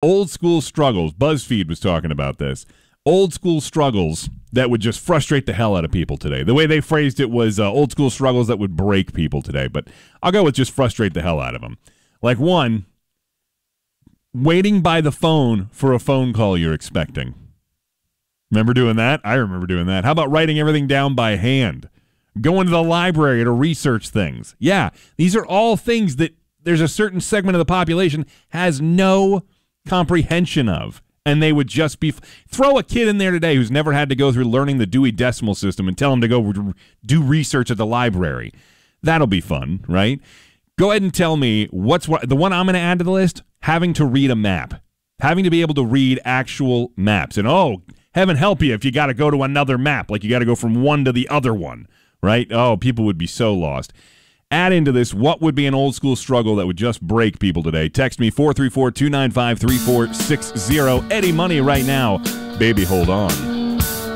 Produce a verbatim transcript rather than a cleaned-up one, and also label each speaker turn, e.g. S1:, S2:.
S1: Old school struggles. BuzzFeed was talking about this. Old school struggles that would just frustrate the hell out of people today. The way they phrased it was uh, old school struggles that would break people today. But I'll go with just frustrate the hell out of them. Like one, waiting by the phone for a phone call you're expecting. Remember doing that? I remember doing that. How about writing everything down by hand? Going to the library to research things. Yeah, these are all things that there's a certain segment of the population has no comprehension of. And they would just be... Throw a kid in there today who's never had to go through learning the Dewey Decimal System and tell him to go do research at the library. That'll be fun, right? Go ahead and tell me what's what. The one I'm going to add to the list, having to read a map. Having to be able to read actual maps. And, oh, heaven help you if you got to go to another map. Like you got to go from one to the other one, right? Oh, people would be so lost. Add into this, what would be an old school struggle that would just break people today? Text me four three four, two nine five, three four six zero. Eddie Money right now. Baby, hold on.